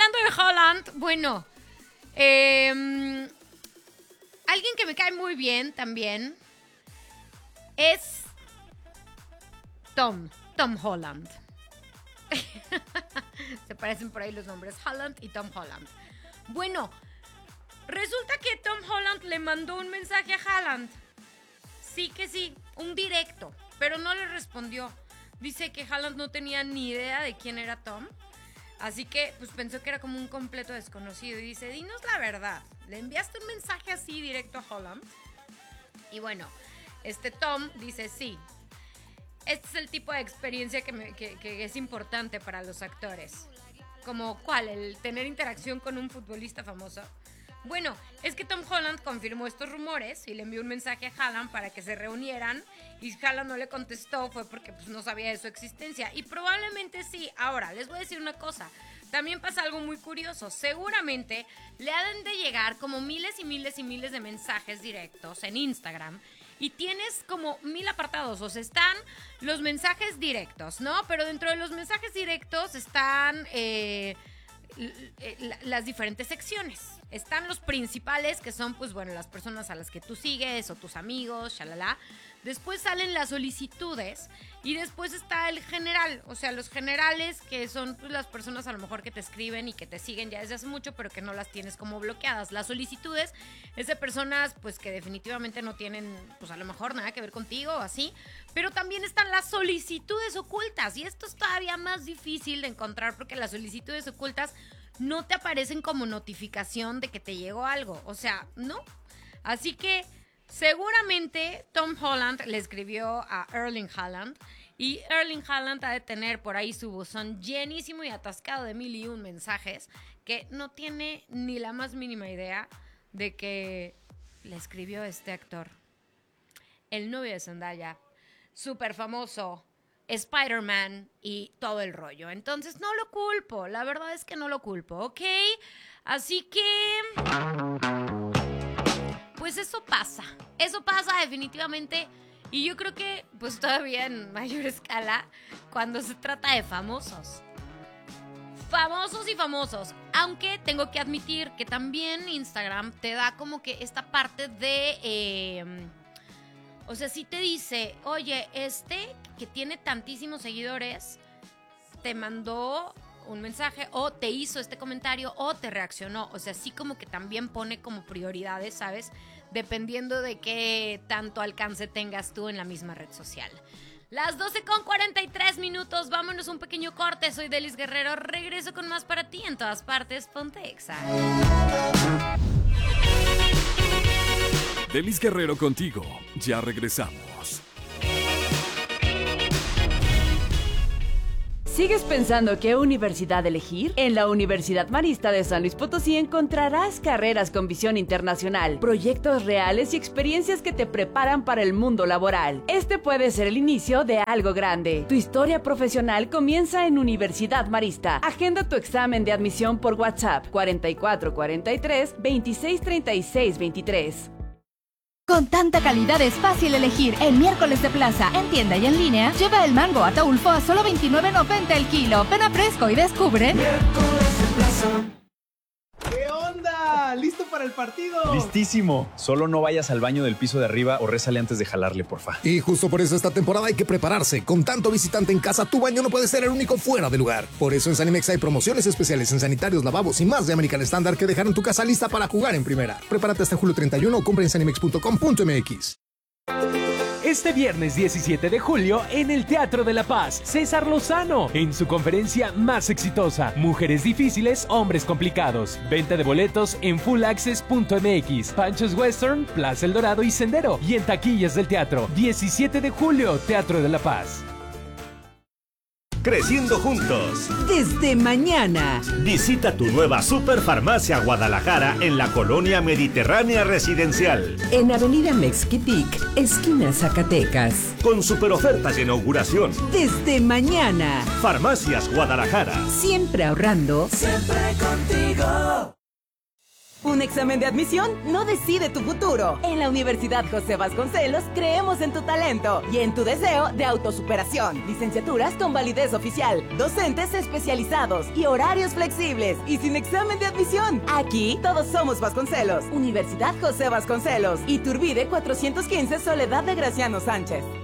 hablando de Haaland, bueno, alguien que me cae muy bien también es Tom Holland. Se parecen por ahí los nombres, Haaland y Tom Holland. Bueno, resulta que Tom Holland le mandó un mensaje a Haaland. Sí que sí, un directo, pero no le respondió. Dice que Haaland no tenía ni idea de quién era Tom. Así que pues pensó que era como un completo desconocido. Y dice, dinos la verdad, ¿le enviaste un mensaje así directo a Haaland? Y bueno, Tom dice sí. Este es el tipo de experiencia que es importante para los actores. ¿Como cuál? ¿El tener interacción con un futbolista famoso? Bueno, es que Tom Holland confirmó estos rumores y le envió un mensaje a Haaland para que se reunieran y Haaland no le contestó, fue porque pues, no sabía de su existencia. Y probablemente sí. Ahora, les voy a decir una cosa. También pasa algo muy curioso. Seguramente le han de llegar como miles y miles y miles de mensajes directos en Instagram y tienes como 1000 apartados. O sea, están los mensajes directos, ¿no? Pero dentro de los mensajes directos están las diferentes secciones. Están los principales, que son, pues bueno, las personas a las que tú sigues o tus amigos, shalala. Después salen las solicitudes y después está el general. O sea, los generales, que son pues, las personas a lo mejor que te escriben y que te siguen ya desde hace mucho, pero que no las tienes como bloqueadas. Las solicitudes es de personas, pues, que definitivamente no tienen, pues, a lo mejor nada que ver contigo o así. Pero también están las solicitudes ocultas. Y esto es todavía más difícil de encontrar porque las solicitudes ocultas no te aparecen como notificación de que te llegó algo. O sea, no. Así que seguramente Tom Holland le escribió a Erling Haaland y Erling Haaland ha de tener por ahí su buzón llenísimo y atascado de 1001 mensajes que no tiene ni la más mínima idea de que le escribió este actor. El novio de Zendaya, súper famoso, Spider-Man y todo el rollo. Entonces no lo culpo, la verdad es que no lo culpo, ¿ok? Así que pues eso pasa definitivamente. Y yo creo que pues todavía en mayor escala cuando se trata de famosos y famosos. Aunque tengo que admitir que también Instagram te da como que esta parte de o sea, si te dice, oye, que tiene tantísimos seguidores, te mandó un mensaje o te hizo este comentario o te reaccionó. O sea, sí como que también pone como prioridades, ¿sabes? Dependiendo de qué tanto alcance tengas tú en la misma red social. Las 12:43, vámonos un pequeño corte. Soy Delis Guerrero, regreso con más para ti en todas partes. Ponte Exa. Delis Guerrero contigo. Ya regresamos. ¿Sigues pensando qué universidad elegir? En la Universidad Marista de San Luis Potosí encontrarás carreras con visión internacional, proyectos reales y experiencias que te preparan para el mundo laboral. Este puede ser el inicio de algo grande. Tu historia profesional comienza en Universidad Marista. Agenda tu examen de admisión por WhatsApp 4443 2636 23. Con tanta calidad es fácil elegir. En Miércoles de Plaza, en tienda y en línea, lleva el mango Ataulfo a solo $29.90 el kilo. Ven a Fresco y descubre. Miércoles de Plaza. ¿Qué onda? ¿Listo para el partido? Listísimo. Solo no vayas al baño del piso de arriba o rézale antes de jalarle, porfa. Y justo por eso esta temporada hay que prepararse. Con tanto visitante en casa, tu baño no puede ser el único fuera de lugar. Por eso en Sanimex hay promociones especiales en sanitarios, lavabos y más de American Standard que dejaron tu casa lista para jugar en primera. Prepárate hasta julio 31 o compra en sanimex.com.mx. Este viernes 17 de julio en el Teatro de la Paz, César Lozano, en su conferencia más exitosa, Mujeres difíciles, hombres complicados. Venta de boletos en fullaccess.mx, Panchos Western, Plaza El Dorado y Sendero. Y en taquillas del teatro, 17 de julio, Teatro de la Paz. Creciendo juntos. Desde mañana. Visita tu nueva Superfarmacia Guadalajara en la colonia Mediterránea Residencial. En Avenida Mexquitic, esquina Zacatecas. Con superofertas de inauguración. Desde mañana. Farmacias Guadalajara. Siempre ahorrando. Siempre contigo. Un examen de admisión no decide tu futuro. En la Universidad José Vasconcelos creemos en tu talento y en tu deseo de autosuperación. Licenciaturas con validez oficial, docentes especializados y horarios flexibles y sin examen de admisión. Aquí todos somos Vasconcelos. Universidad José Vasconcelos. Iturbide 415, Soledad de Graciano Sánchez.